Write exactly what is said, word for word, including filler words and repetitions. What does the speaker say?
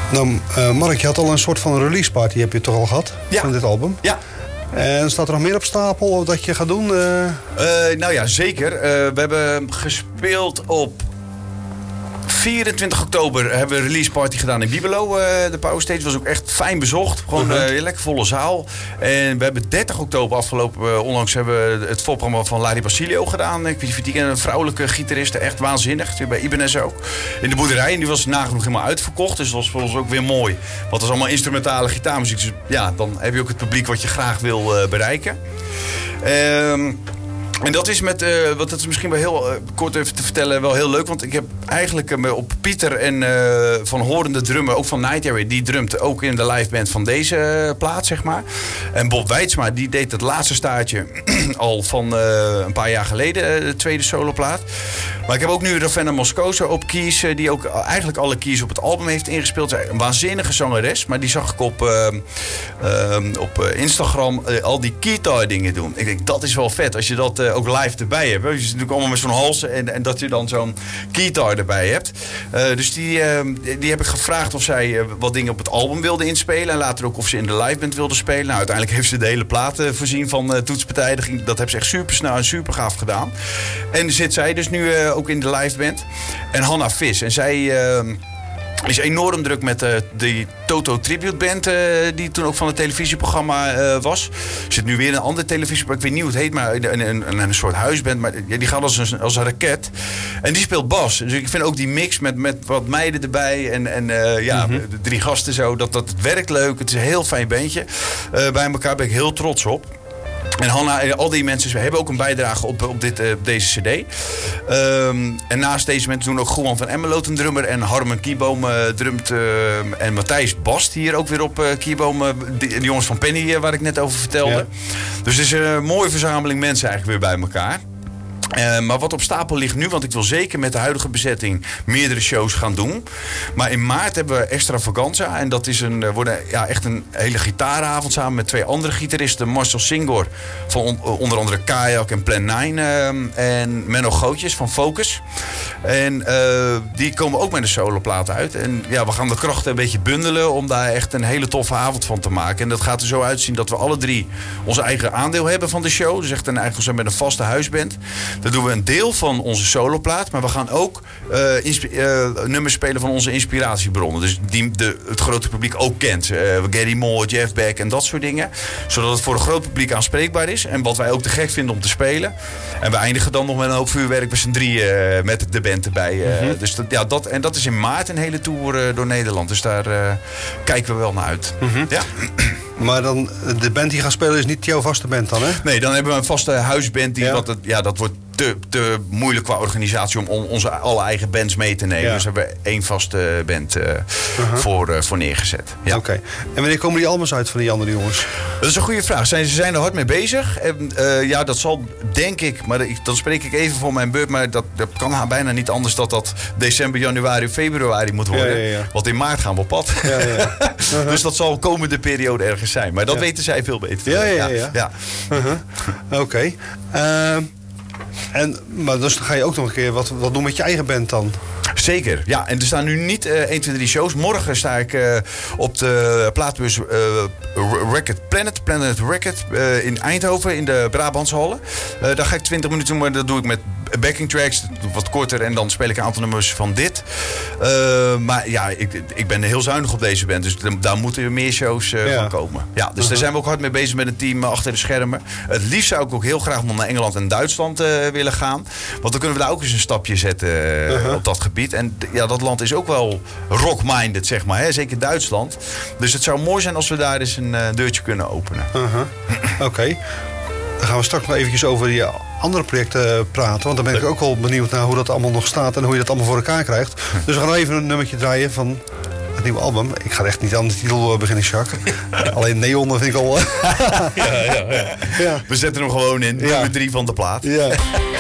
Nou, uh, Mark, je had al een soort van release party, heb je toch al gehad? Ja. Van dit album? Ja. En staat er nog meer op stapel dat je gaat doen? Uh... Uh, nou ja, zeker. Uh, we hebben gespeeld op vierentwintig oktober hebben we een release party gedaan in Bibelo. Uh, de Power Stage was ook echt fijn bezocht. Gewoon uh, een lekker volle zaal. En we hebben dertig oktober afgelopen, uh, onlangs hebben we het voorprogramma van Larry Basilio gedaan. Ik weet niet, een vrouwelijke gitariste, echt waanzinnig. Bij Ibanez ook. In de boerderij. En die was nagenoeg helemaal uitverkocht. Dus dat was voor ons ook weer mooi. Want het is allemaal instrumentale gitaarmuziek. Dus ja, dan heb je ook het publiek wat je graag wil uh, bereiken. Um, En dat is met, uh, wat dat is misschien wel heel uh, kort even te vertellen, wel heel leuk. Want ik heb eigenlijk uh, op Pieter en uh, Van Horen de drummer, ook van Night Area, die drumt ook in de liveband van deze uh, plaat, zeg maar. En Bob Weidsma, die deed het laatste staartje al van uh, een paar jaar geleden, uh, de tweede soloplaat. Maar ik heb ook nu Ravenna Moscoso op keys, uh, die ook eigenlijk alle keys op het album heeft ingespeeld. Zij een waanzinnige zangeres, maar die zag ik op, uh, uh, op Instagram uh, al die keytar dingen doen. Ik denk, dat is wel vet als je dat uh, ook live erbij hebt. Je zit natuurlijk allemaal met zo'n hals en, en dat je dan zo'n keytar erbij hebt. Uh, dus die, uh, die heb ik gevraagd of zij uh, wat dingen op het album wilde inspelen. En later ook of ze in de liveband wilde spelen. Nou, uiteindelijk heeft ze de hele plaat uh, voorzien van uh, toetspartijen. Dat, dat heeft ze echt super snel en super gaaf gedaan. En zit zij dus nu uh, ook in de liveband. En Hanna Vis. En zij... Uh, is enorm druk met uh, de Toto Tribute Band, uh, die toen ook van het televisieprogramma uh, was. Er zit nu weer een ander televisieprogramma, ik weet niet hoe het heet, maar een, een, een, een soort huisband. Maar ja, die gaat als een, als een raket. En die speelt bas. Dus ik vind ook die mix met, met wat meiden erbij en, en uh, ja, mm-hmm. de drie gasten zo, dat, dat het werkt leuk. Het is een heel fijn bandje. Uh, bij elkaar ben ik heel trots op. En Hanna en al die mensen hebben ook een bijdrage op, op, dit, uh, op deze cd. Um, en naast deze mensen doen ook Goeman van Emmeloot een drummer. En Harmen Kieboom uh, drumt. Uh, en Matthijs Bast hier ook weer op uh, Kieboom. Uh, de, de jongens van Penny uh, waar ik net over vertelde. Ja. Dus het is een mooie verzameling mensen eigenlijk weer bij elkaar. Uh, maar wat op stapel ligt nu, want ik wil zeker met de huidige bezetting meerdere shows gaan doen. Maar in maart hebben we Extravaganza. En dat is een, uh, wordt een, ja, echt een hele gitaaravond samen met twee andere gitaristen. Marcel Singor van on, onder andere Kayak en Plan nine. Uh, en Menno Gootjes van Focus. En uh, die komen ook met een soloplaat uit. En ja, we gaan de krachten een beetje bundelen om daar echt een hele toffe avond van te maken. En dat gaat er zo uitzien dat we alle drie ons eigen aandeel hebben van de show. Dus echt een, eigenlijk met een vaste huisband. Dan doen we een deel van onze soloplaat, maar we gaan ook uh, insp- uh, nummers spelen van onze inspiratiebronnen. Dus die de, het grote publiek ook kent. Uh, Gary Moore, Jeff Beck en dat soort dingen. Zodat het voor een groot publiek aanspreekbaar is. En wat wij ook te gek vinden om te spelen. En we eindigen dan nog met een hoop vuurwerk met z'n drieën uh, met de band erbij. Uh, mm-hmm. Dus dat, ja, dat, en dat is in maart een hele tour uh, door Nederland. Dus daar uh, kijken we wel naar uit. Mm-hmm. Ja. Maar dan, de band die gaat spelen is niet jouw vaste band dan, hè? Nee, dan hebben we een vaste huisband. Die, ja. wat het, ja, dat wordt te, te moeilijk qua organisatie om, om onze alle eigen bands mee te nemen. Ja. Dus hebben we één vaste band uh, uh-huh. voor, uh, voor neergezet. Ja. Oké. Okay. En wanneer komen die albums uit van die andere jongens? Dat is een goede vraag. Zijn, ze zijn er hard mee bezig. En, uh, ja, dat zal denk ik, maar ik, dan spreek ik even voor mijn beurt, maar dat, dat kan bijna niet anders dat dat december, januari, februari moet worden. Ja, ja, ja. Want in maart gaan we op pad. Ja, ja. Uh-huh. Dus dat zal komende periode ergens zijn. Maar dat ja. weten zij veel beter. Ja, ja, ja. ja. ja. Uh-huh. Oké. Okay. Uh, En, maar dus dan ga je ook nog een keer wat, wat doen met je eigen band dan? Zeker, ja. En er staan nu niet uh, één, twee, drie shows. Morgen sta ik uh, op de plaatbus uh, Record Planet, Planet Record uh, in Eindhoven in de Brabantse Hallen. Uh, daar ga ik twintig minuten doen, maar dat doe ik met backing tracks, wat korter. En dan speel ik een aantal nummers van dit. Uh, maar ja, ik, ik ben heel zuinig op deze band. Dus daar moeten meer shows uh, ja. van komen. Ja, dus uh-huh. daar zijn we ook hard mee bezig met een team uh, achter de schermen. Het liefst zou ik ook heel graag nog naar Engeland en Duitsland uh, willen gaan. Want dan kunnen we daar ook eens een stapje zetten uh, uh-huh. op dat gebied. En ja, dat land is ook wel rock-minded, zeg maar. Hè? Zeker Duitsland. Dus het zou mooi zijn als we daar eens een uh, deurtje kunnen openen. Uh-huh. Oké. Okay. Dan gaan we straks nog eventjes over die andere projecten praten. Want dan ben ik ook wel benieuwd naar hoe dat allemaal nog staat en hoe je dat allemaal voor elkaar krijgt. Dus we gaan even een nummertje draaien van het nieuwe album. Ik ga echt niet aan de titel beginnen, Jacques. Alleen Neon vind ik al... ja, ja, ja. Ja. We zetten hem gewoon in. Nummer ja. drie van de plaat. Ja.